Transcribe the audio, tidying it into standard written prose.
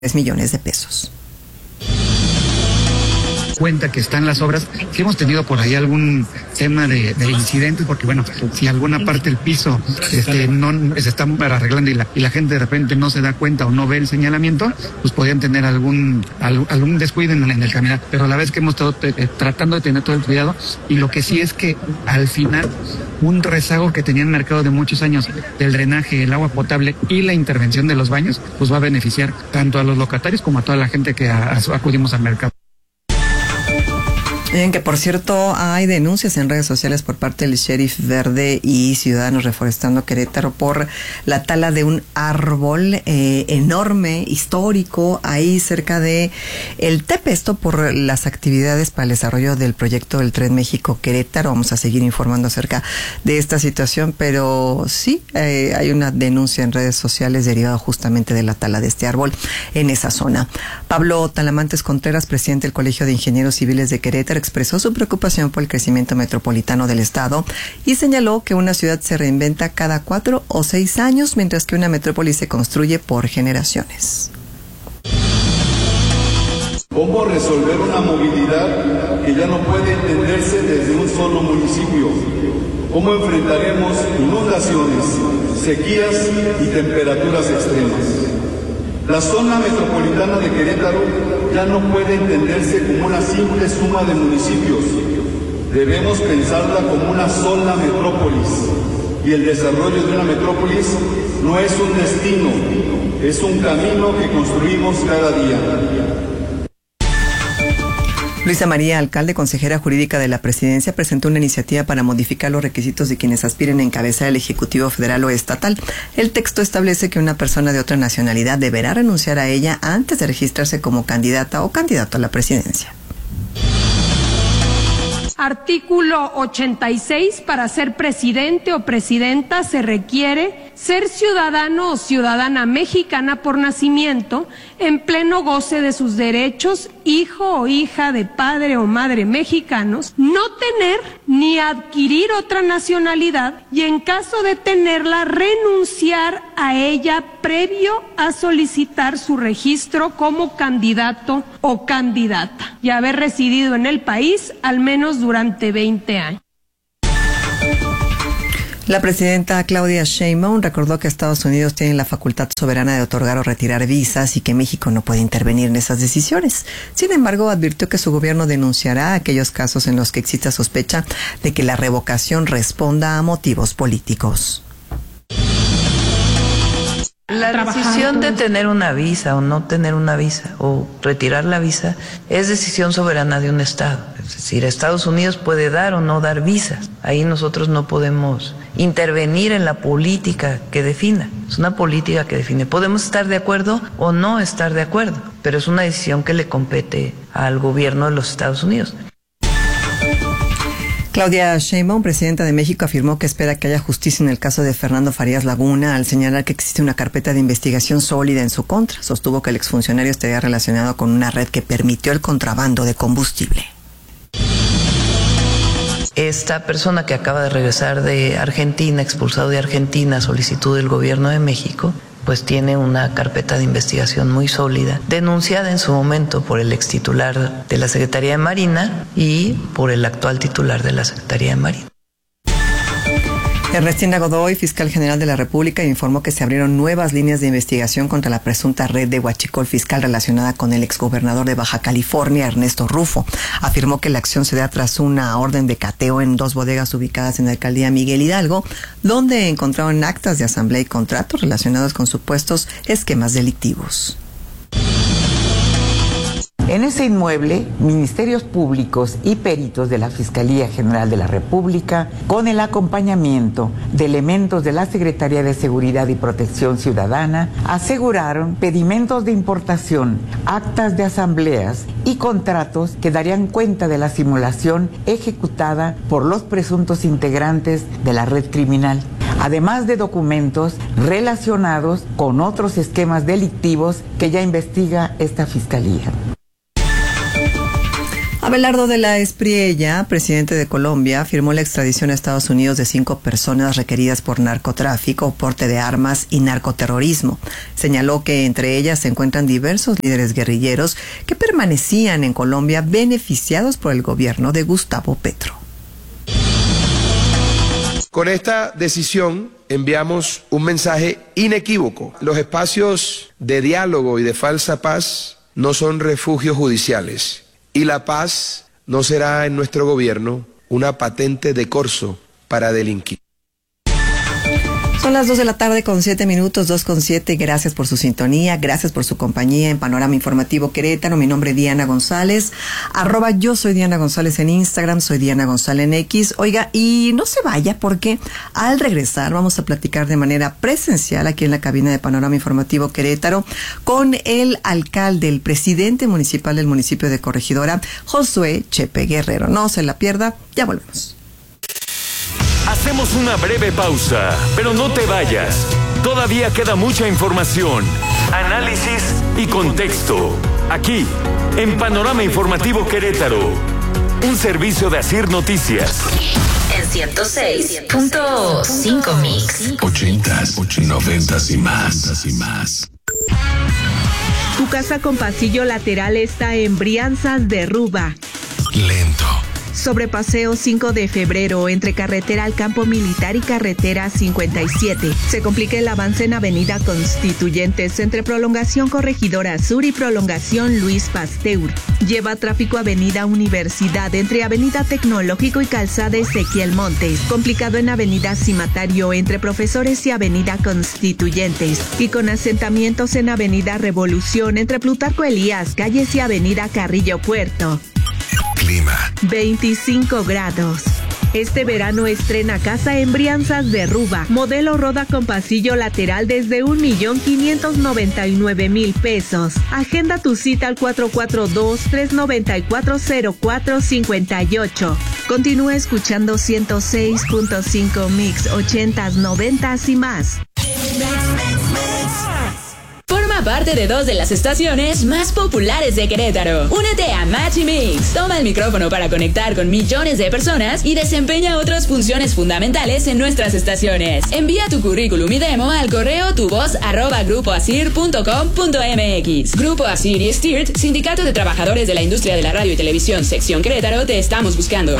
millones de pesos. Cuenta que están las obras, si hemos tenido por ahí algún tema de incidentes, porque bueno, si alguna parte del piso no se está arreglando y la gente de repente no se da cuenta o no ve el señalamiento, pues podrían tener algún descuido en el caminar, pero a la vez que hemos estado tratando de tener todo el cuidado, y lo que sí es que al final un rezago que tenía el mercado de muchos años del drenaje, el agua potable y la intervención de los baños, pues va a beneficiar tanto a los locatarios como a toda la gente que acudimos al mercado. Miren que, por cierto, hay denuncias en redes sociales por parte del Sheriff Verde y Ciudadanos Reforestando Querétaro por la tala de un árbol enorme, histórico, ahí cerca de el Tepe. Esto por las actividades para el desarrollo del proyecto del Tren México-Querétaro. Vamos a seguir informando acerca de esta situación, pero sí, hay una denuncia en redes sociales derivada justamente de la tala de este árbol en esa zona. Pablo Talamantes Contreras, presidente del Colegio de Ingenieros Civiles de Querétaro, expresó su preocupación por el crecimiento metropolitano del estado y señaló que una ciudad se reinventa cada 4 o 6 años, mientras que una metrópoli se construye por generaciones. ¿Cómo resolver una movilidad que ya no puede entenderse desde un solo municipio? ¿Cómo enfrentaremos inundaciones, sequías y temperaturas extremas? La zona metropolitana de Querétaro ya no puede entenderse como una simple suma de municipios. Debemos pensarla como una sola metrópolis. Y el desarrollo de una metrópolis no es un destino, es un camino que construimos cada día. Luisa María Alcalde, consejera jurídica de la Presidencia, presentó una iniciativa para modificar los requisitos de quienes aspiren a encabezar el Ejecutivo Federal o Estatal. El texto establece que una persona de otra nacionalidad deberá renunciar a ella antes de registrarse como candidata o candidato a la presidencia. Artículo 86. Para ser presidente o presidenta se requiere ser ciudadano o ciudadana mexicana por nacimiento, en pleno goce de sus derechos, hijo o hija de padre o madre mexicanos, no tener ni adquirir otra nacionalidad y, en caso de tenerla, renunciar a ella previo a solicitar su registro como candidato o candidata y haber residido en el país al menos durante 20 años. La presidenta Claudia Sheinbaum recordó que Estados Unidos tiene la facultad soberana de otorgar o retirar visas y que México no puede intervenir en esas decisiones. Sin embargo, advirtió que su gobierno denunciará aquellos casos en los que exista sospecha de que la revocación responda a motivos políticos. La decisión de tener una visa o no tener una visa o retirar la visa es decisión soberana de un Estado. Es decir, Estados Unidos puede dar o no dar visas. Ahí nosotros no podemos intervenir en la política que defina. Es una política que define. Podemos estar de acuerdo o no estar de acuerdo, pero es una decisión que le compete al gobierno de los Estados Unidos. Claudia Sheinbaum, presidenta de México, afirmó que espera que haya justicia en el caso de Fernando Farías Laguna al señalar que existe una carpeta de investigación sólida en su contra. Sostuvo que el exfuncionario estaría relacionado con una red que permitió el contrabando de combustible. Esta persona que acaba de regresar de Argentina, expulsado de Argentina a solicitud del gobierno de México, pues tiene una carpeta de investigación muy sólida, denunciada en su momento por el extitular de la Secretaría de Marina y por el actual titular de la Secretaría de Marina. Ernestina Godoy, fiscal general de la República, informó que se abrieron nuevas líneas de investigación contra la presunta red de huachicol fiscal relacionada con el exgobernador de Baja California, Ernesto Rufo. Afirmó que la acción se da tras una orden de cateo en 2 bodegas ubicadas en la alcaldía Miguel Hidalgo, donde encontraron actas de asamblea y contratos relacionados con supuestos esquemas delictivos. En ese inmueble, ministerios públicos y peritos de la Fiscalía General de la República, con el acompañamiento de elementos de la Secretaría de Seguridad y Protección Ciudadana, aseguraron pedimentos de importación, actas de asambleas y contratos que darían cuenta de la simulación ejecutada por los presuntos integrantes de la red criminal, además de documentos relacionados con otros esquemas delictivos que ya investiga esta Fiscalía. Abelardo de la Espriella, presidente de Colombia, firmó la extradición a Estados Unidos de 5 personas requeridas por narcotráfico, porte de armas y narcoterrorismo. Señaló que entre ellas se encuentran diversos líderes guerrilleros que permanecían en Colombia beneficiados por el gobierno de Gustavo Petro. Con esta decisión enviamos un mensaje inequívoco. Los espacios de diálogo y de falsa paz no son refugios judiciales. Y la paz no será en nuestro gobierno una patente de corso para delinquir. Son las 2 de la tarde con 7 minutos, 2:07. Gracias por su sintonía, gracias por su compañía en Panorama Informativo Querétaro. Mi nombre es Diana González, @yo soy Diana González en Instagram, soy Diana González en X. Oiga, y no se vaya porque al regresar vamos a platicar de manera presencial aquí en la cabina de Panorama Informativo Querétaro con el alcalde, el presidente municipal del municipio de Corregidora, Josué Chepe Guerrero. No se la pierda, ya volvemos. Hacemos una breve pausa, pero no te vayas. Todavía queda mucha información, análisis y contexto. Aquí, en Panorama Informativo Querétaro. Un servicio de Asir Noticias. En 106.5 Mix. 80s, 90s y más. Tu casa con pasillo lateral está en Brianzas de Ruba. Lento. Sobre Paseo 5 de Febrero, entre carretera al Campo Militar y carretera 57. Se complica el avance en Avenida Constituyentes, entre Prolongación Corregidora Sur y Prolongación Luis Pasteur. Lleva tráfico Avenida Universidad, entre Avenida Tecnológico y Calzada Ezequiel Montes. Complicado en Avenida Cimatario, entre Profesores y Avenida Constituyentes. Y con asentamientos en Avenida Revolución, entre Plutarco Elías, Calles y Avenida Carrillo Puerto. Clima. 25 grados. Este verano estrena casa en Brianzas de Ruba. Modelo Roda con pasillo lateral desde 1,599,000 pesos. Agenda tu cita al 442-394-0458. Continúa escuchando 106.5 Mix, 80s, 90s y más. Forma parte de 2 de las estaciones más populares de Querétaro. Únete a Match y Mix. Toma el micrófono para conectar con millones de personas y desempeña otras funciones fundamentales en nuestras estaciones. Envía tu currículum y demo al correo tuvoz@grupoasir.com.mx. Grupo Asir y Stirt, Sindicato de Trabajadores de la Industria de la Radio y Televisión, Sección Querétaro, te estamos buscando.